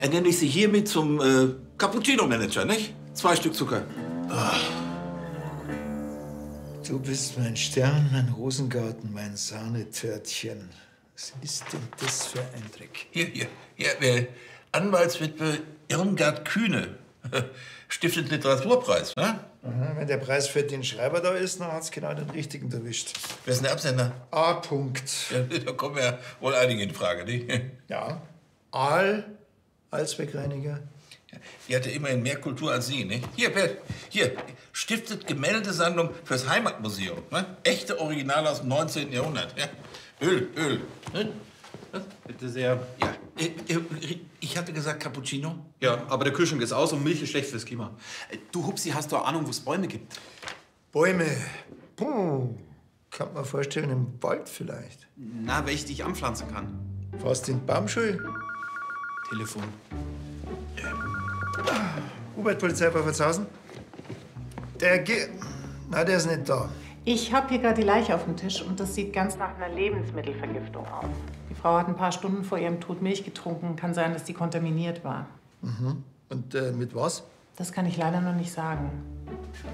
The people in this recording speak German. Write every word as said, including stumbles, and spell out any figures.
Ernenne ich Sie hiermit zum äh, Cappuccino-Manager, nicht? Zwei Stück Zucker. Oh. Du bist mein Stern, mein Rosengarten, mein Sahnetörtchen. Was ist denn das für ein Dreck? Hier, hier, hier, äh, Anwaltswitwe Irmgard Kühne stiftet Literaturpreis, ne? Aha, wenn der Preis für den Schreiber da ist, dann hat's genau den richtigen erwischt. Wer ist denn der Absender? A. -Punkt. Ja, da kommen ja wohl einige in Frage, nicht? Ja. Aal, Allzweckreiniger. Ja, die hatte immerhin mehr Kultur als Sie, nicht? Hier, Bert, hier, stiftet Gemäldesammlung fürs Heimatmuseum, ne? Echte Originale aus dem neunzehnten Jahrhundert, ja? Öl, Öl. Ne? Was? Bitte sehr. Ja, äh, äh, ich hatte gesagt Cappuccino. Ja, aber der Kühlschrank ist aus und Milch ist schlecht fürs Klima. Du, Hupsi, hast du eine Ahnung, wo es Bäume gibt? Bäume. Puh. Kann man vorstellen, im Wald vielleicht. Na, welche ich anpflanzen kann. Fast in Baumschule. Telefon. Hubert, Polizei bei Verzhausen. Der Ge... Na, der ist nicht da. Ich habe hier gerade die Leiche auf dem Tisch und das sieht ganz nach einer Lebensmittelvergiftung aus. Die Frau hat ein paar Stunden vor ihrem Tod Milch getrunken. Kann sein, dass die kontaminiert war. Mhm. Und äh, mit was? Das kann ich leider noch nicht sagen.